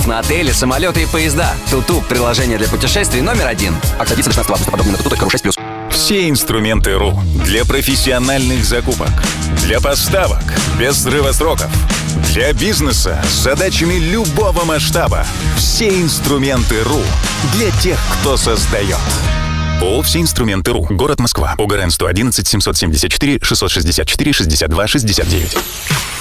на отели, самолеты и поезда. Туту – приложение для путешествий номер 1. Акция длится до 16 августа. Подробнее на tutu.ru 6+. Все инструменты РУ для профессиональных закупок, для поставок без срыва сроков, для бизнеса с задачами любого масштаба. Все инструменты РУ для тех, кто создает. ООО «Все инструменты РУ». Город Москва. ОГРН 111 774 664 62 69.